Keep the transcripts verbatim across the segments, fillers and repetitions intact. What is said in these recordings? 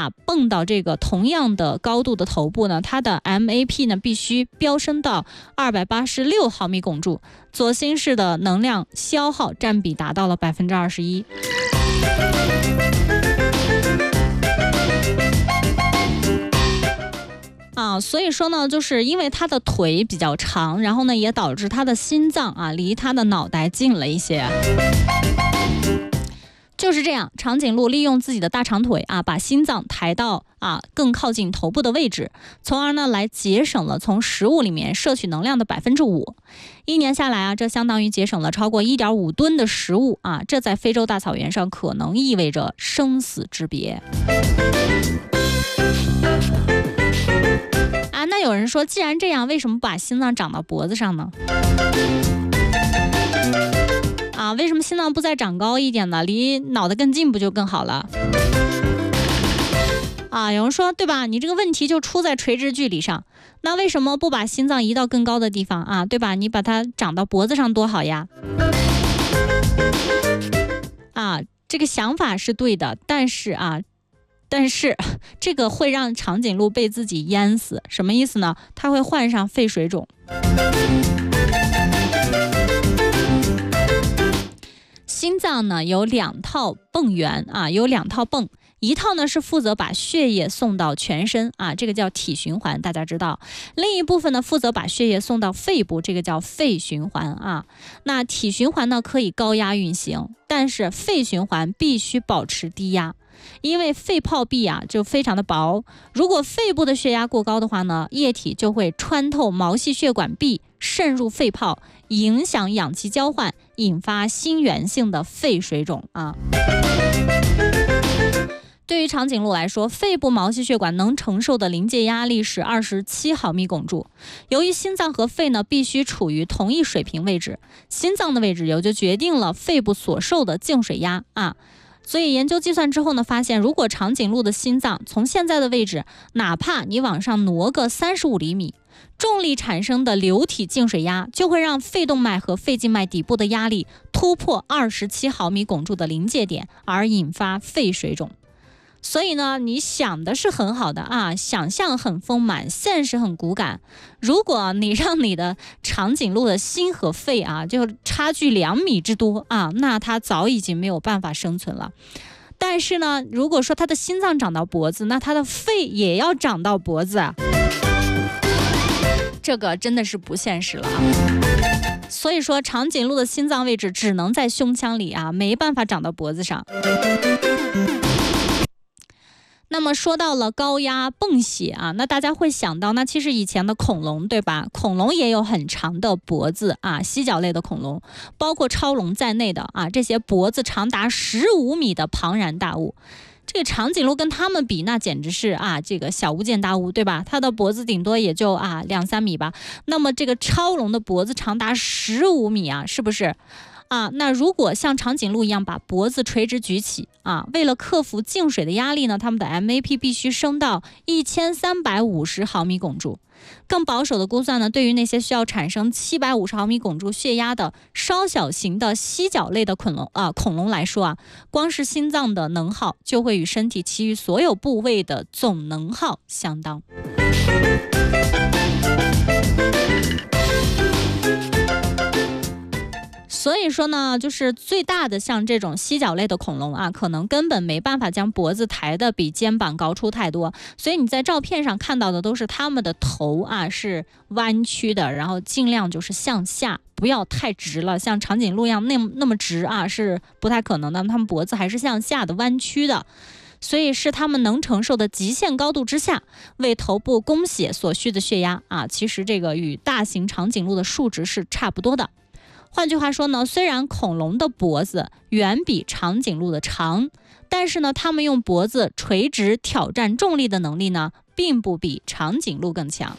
啊蹦到这个同样的高度的头部呢，它的 M A P 呢必须飙升到二百八十六毫米汞柱，左心室的能量消耗占比达到了百分之二十一。啊，所以说呢，就是因为他的腿比较长，然后呢，也导致他的心脏啊离他的脑袋近了一些。就是这样，长颈鹿利用自己的大长腿啊，把心脏抬到啊更靠近头部的位置，从而呢来节省了从食物里面摄取能量的百分之五。一年下来啊，这相当于节省了超过一点五吨的食物啊，这在非洲大草原上可能意味着生死之别。啊，那有人说，既然这样，为什么不把心脏长到脖子上呢？啊，为什么心脏不再长高一点呢？离脑袋更近不就更好了？啊，有人说，对吧？你这个问题就出在垂直距离上，那为什么不把心脏移到更高的地方啊？对吧？你把它长到脖子上多好呀！啊，这个想法是对的，但是啊。但是这个会让长颈鹿被自己淹死，什么意思呢？它会患上肺水肿。心脏呢有两套泵源啊，有两套泵，一套呢是负责把血液送到全身啊，这个叫体循环，大家知道。另一部分呢负责把血液送到肺部，这个叫肺循环啊。那体循环呢可以高压运行，但是肺循环必须保持低压。因为肺泡壁啊就非常的薄，如果肺部的血压过高的话呢，液体就会穿透毛细血管壁渗入肺泡，影响氧气交换，引发心源性的肺水肿啊。对于长颈鹿来说，肺部毛细血管能承受的临界压力是二十七毫米汞柱。由于心脏和肺呢必须处于同一水平位置，心脏的位置也就决定了肺部所受的净水压啊。所以研究计算之后呢，发现如果长颈鹿的心脏从现在的位置，哪怕你往上挪个三十五厘米，重力产生的流体净水压就会让肺动脉和肺静脉底部的压力突破二十七毫米汞柱的临界点，而引发肺水肿。所以呢，你想的是很好的啊，想象很丰满，现实很骨感。如果你让你的长颈鹿的心和肺啊，就差距两米之多啊，那它早已经没有办法生存了。但是呢，如果说它的心脏长到脖子，那它的肺也要长到脖子啊，这个真的是不现实了啊。所以说，长颈鹿的心脏位置只能在胸腔里啊，没办法长到脖子上。那么说到了高压泵血啊，那大家会想到，那其实以前的恐龙对吧？恐龙也有很长的脖子啊，犀角类的恐龙，包括超龙在内的啊，这些脖子长达十五米的庞然大物。这个长颈鹿跟他们比，那简直是啊，这个小巫见大巫，对吧？它的脖子顶多也就啊两三米吧。那么这个超龙的脖子长达十五米啊，是不是？啊，那如果像长颈鹿一样把脖子垂直举起啊，为了克服净水的压力呢，它们的 M A P 必须升到一千三百五十毫米汞柱。更保守的估算呢，对于那些需要产生七百五十毫米汞柱血压的稍小型的犀角类的恐龙啊恐龙来说啊，光是心脏的能耗就会与身体其余所有部位的总能耗相当。所以说呢，就是最大的像这种犀角类的恐龙啊，可能根本没办法将脖子抬得比肩膀高出太多，所以你在照片上看到的都是它们的头啊是弯曲的，然后尽量就是向下，不要太直了，像长颈鹿一样那么那么直啊是不太可能的，它们脖子还是向下的弯曲的。所以是他们能承受的极限高度之下，为头部供血所需的血压啊，其实这个与大型长颈鹿的数值是差不多的。换句话说呢，虽然恐龙的脖子远比长颈鹿的长，但是呢，它们用脖子垂直挑战重力的能力呢，并不比长颈鹿更强。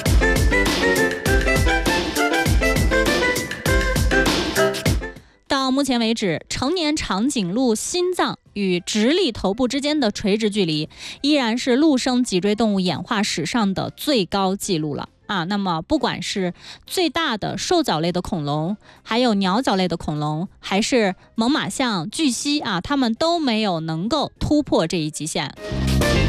到目前为止，成年长颈鹿心脏与直立头部之间的垂直距离，依然是陆生脊椎动物演化史上的最高纪录了。啊，那么不管是最大的兽脚类的恐龙，还有鸟脚类的恐龙，还是猛犸象、巨蜥啊，它们都没有能够突破这一极限。